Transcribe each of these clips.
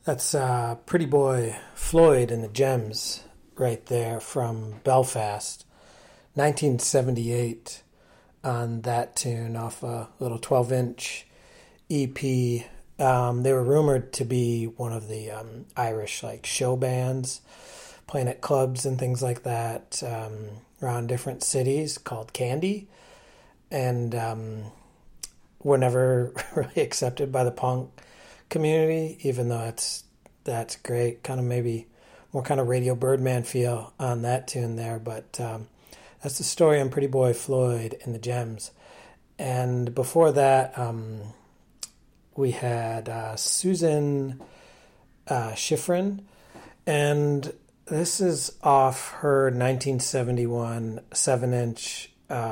That's Pretty Boy Floyd and the Gems right there from Belfast, 1978 on that tune off a little 12-inch EP. They were rumored to be one of the Irish like show bands playing at clubs and things like that around different cities called Candy, and were never really accepted by the punk community, even though that's great. Kind of maybe more kind of Radio Birdman feel on that tune there, but that's the story on Pretty Boy Floyd and the Gems. And before that, we had Susan Schifrin, and this is off her 1971 7-inch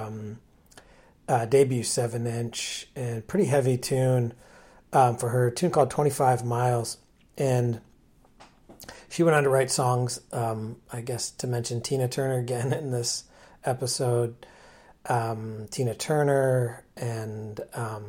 debut 7-inch, and pretty heavy tune for her, a tune called 25 Miles. And she went on to write songs, I guess to mention Tina Turner again in this episode, Tina Turner, and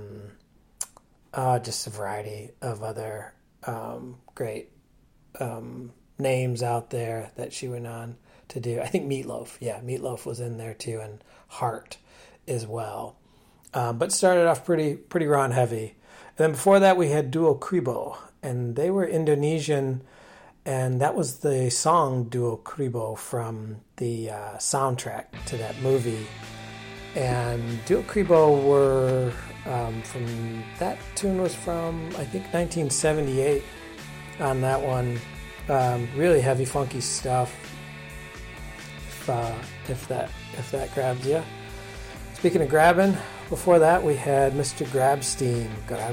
just a variety of other great names out there that she went on to do. I think Meatloaf was in there too, and Heart as well. But started off pretty raw and heavy. And then before that, we had Duo Kribo, and they were Indonesian, and that was the song Duo Kribo from the soundtrack to that movie. And Duo Kribo were from that tune was from I think 1978 on that one. Really heavy, funky stuff. If that grabs you. Speaking of grabbing, before that we had Mr. Grabstein,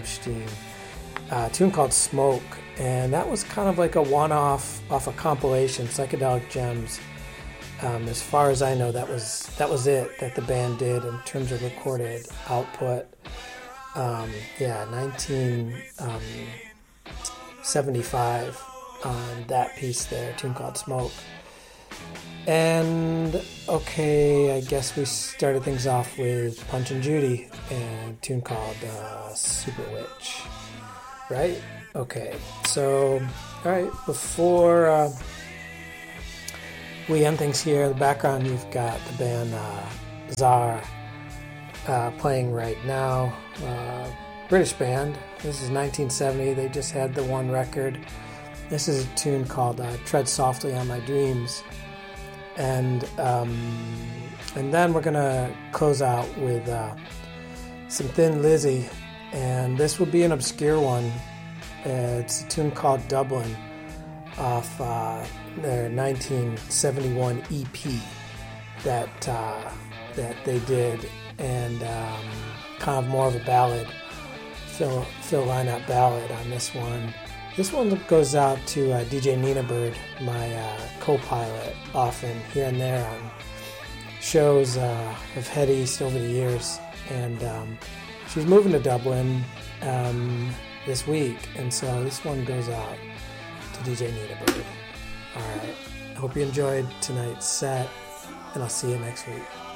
a tune called Smoke, and that was kind of like a one-off off a compilation, Psychedelic Gems. As far as I know, that was it that the band did in terms of recorded output. 1975 on that piece there, a tune called Smoke. And okay, I guess we started things off with Punch and Judy and a tune called Super Witch, right? Okay, so all right, before we end things here, in the background you've got the band Czar playing right now. British band. This is 1970. They just had the one record. This is a tune called Tread Softly on My Dreams. And then we're going to close out with some Thin Lizzy. And this will be an obscure one. It's a tune called Dublin off their 1971 EP that they did. And kind of more of a ballad, Phil Lynott ballad on this one. This one goes out to DJ Nina Bird, my co-pilot, often here and there on shows of Head East over the years. And she's moving to Dublin this week, and so this one goes out to DJ Nina Bird. All right, I hope you enjoyed tonight's set, and I'll see you next week.